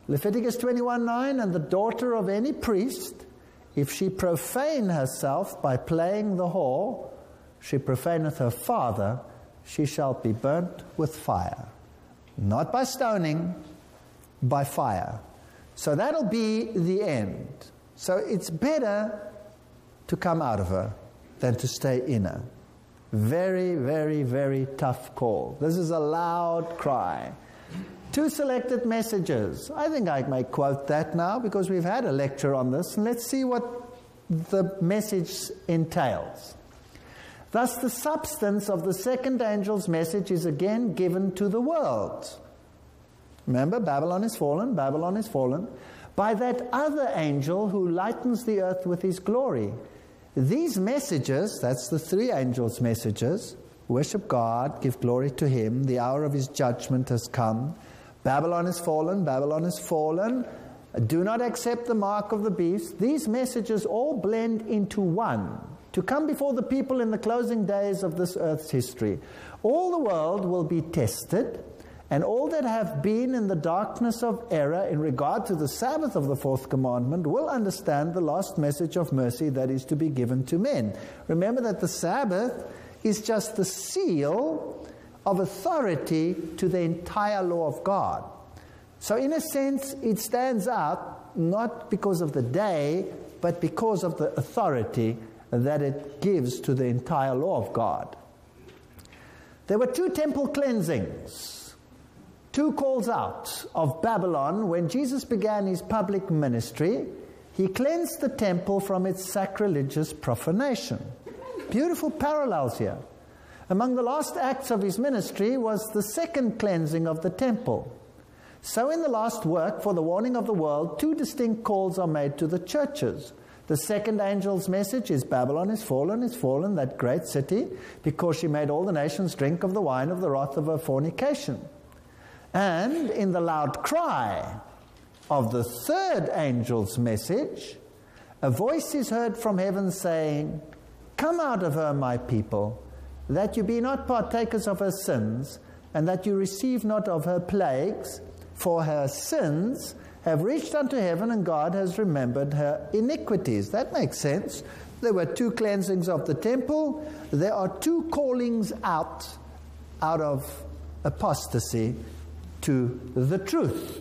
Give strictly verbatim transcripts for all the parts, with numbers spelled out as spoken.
Leviticus twenty-one nine, and the daughter of any priest, if she profane herself by playing the whore, she profaneth her father, she shall be burnt with fire. Not by stoning, by fire. So that'll be the end. So it's better to come out of her than to stay in her. Very, very, very tough call. This is a loud cry. Two selected messages. I think I may quote that now because we've had a lecture on this, and let's see what the message entails. Thus the substance of the second angel's message is again given to the world. Remember, Babylon is fallen, Babylon is fallen, by that other angel who lightens the earth with his glory. These messages, that's the three angels' messages, worship God, give glory to him, the hour of his judgment has come. Babylon is fallen, Babylon is fallen, do not accept the mark of the beast. These messages all blend into one, to come before the people in the closing days of this earth's history. All the world will be tested, and all that have been in the darkness of error in regard to the Sabbath of the fourth commandment will understand the last message of mercy that is to be given to men. Remember that the Sabbath is just the seal of authority to the entire law of God. So in a sense, it stands out not because of the day, but because of the authority that it gives to the entire law of God. There were two temple cleansings, two calls out of Babylon. When Jesus began his public ministry, he cleansed the temple from its sacrilegious profanation. Beautiful parallels here. Among the last acts of his ministry was the second cleansing of the temple. So in the last work, for the warning of the world, two distinct calls are made to the churches. The second angel's message is Babylon is fallen, is fallen, that great city, because she made all the nations drink of the wine of the wrath of her fornication. And in the loud cry of the third angel's message, a voice is heard from heaven saying, "Come out of her, my people, that you be not partakers of her sins, and that you receive not of her plagues, for her sins have reached unto heaven, and God has remembered her iniquities." That makes sense. There were two cleansings of the temple. There are two callings out, out of apostasy to the truth.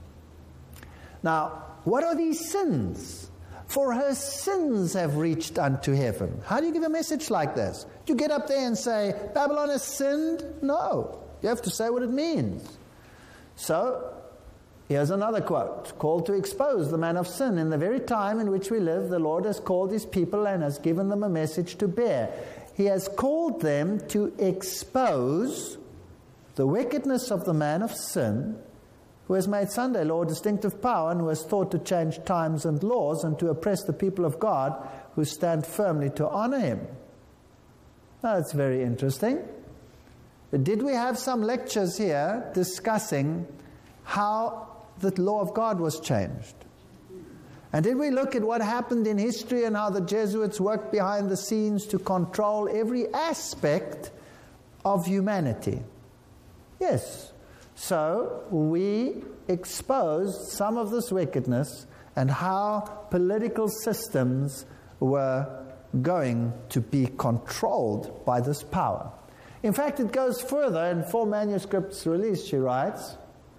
Now, what are these sins? For her sins have reached unto heaven. How do you give a message like this? Do you get up there and say, Babylon has sinned? No. You have to say what it means. So, here's another quote. Called to expose the man of sin. In the very time in which we live, the Lord has called his people and has given them a message to bear. He has called them to expose the wickedness of the man of sin, who has made Sunday law distinctive power, and who has thought to change times and laws and to oppress the people of God who stand firmly to honor him. Now, that's very interesting. Did we have some lectures here discussing how the law of God was changed? And did we look at what happened in history and how the Jesuits worked behind the scenes to control every aspect of humanity? Yes. So we exposed some of this wickedness and how political systems were going to be controlled by this power. In fact, it goes further. In four manuscripts released, she writes,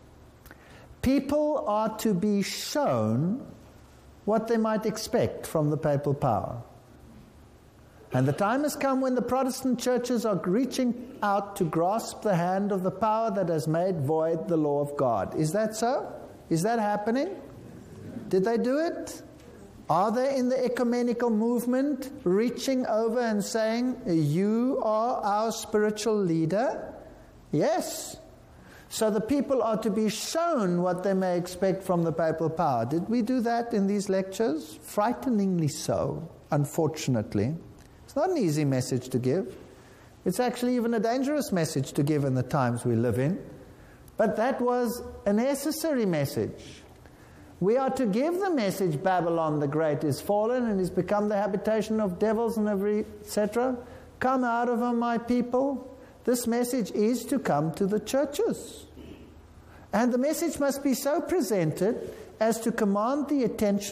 people are to be shown what they might expect from the papal power. And the time has come when the Protestant churches are reaching out to grasp the hand of the power that has made void the law of God. Is that so? Is that happening? Did they do it? Are they in the ecumenical movement reaching over and saying, you are our spiritual leader? Yes. So the people are to be shown what they may expect from the papal power. Did we do that in these lectures? Frighteningly so, unfortunately. It's not an easy message to give. It's actually even a dangerous message to give in the times we live in. But that was a necessary message. We are to give the message, Babylon the Great is fallen and is become the habitation of devils and every et cetera. Come out of her, my people. This message is to come to the churches. And the message must be so presented as to command the attention